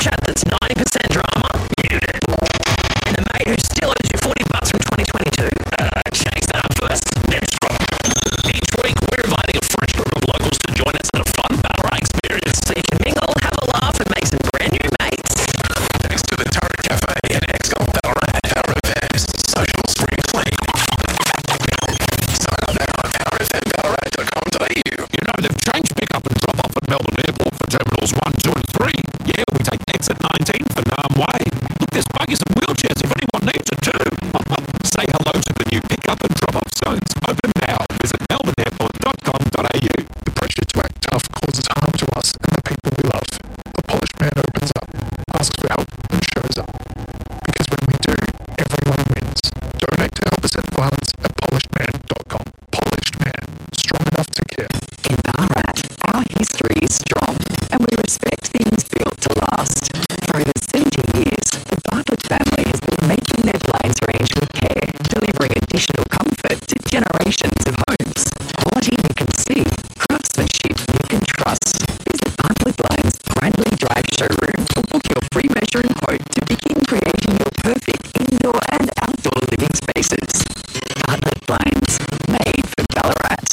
chat that's 90% drama? Muted. And the mate who still owes you $40 from 2022? Chase that up first. Let's rock. Each week we're inviting a fresh group of locals to join us at a fun Ballarat experience. So you can mingle, have a laugh and make some brand new mates. Thanks to the Turret Cafe and XCOM Ballarat, RFM's social spring clean. Sign up now at rfmballarat.com.au. You know, they've changed pick up and drop off at Melbourne Airport for Terminals 1, 2 and 3. Yeah, we take exit 19 for Narm Way. Look, there's buggies and wheelchairs if anyone needs it too. Say hello to the new pick up and drop off zones. Open now. Visit melbourneairport.com.au. The pressure to act tough causes harm to us and the people we love. The polished man opens up, asks for help and shows up. Because when we do, everyone wins. Donate to help us at funds at polishedman.com. Polished Man, strong enough to care. In Ballarat, our history is strong and we respect things built to last. For over 70 years, the Bartlett family has been making their blinds range with care, delivering additional comfort to generations of homes. Quality you can see, craftsmanship you can trust. Visit Bartlett Blinds Brandley Drive showroom or book your free measure and quote to begin creating your perfect indoor and outdoor living spaces. Bartlett Blinds, made for Ballarat.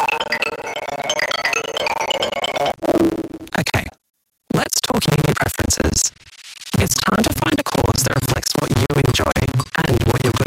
Okay, let's talk uni preferences. It's time to find a course that reflects what you enjoy and what you're good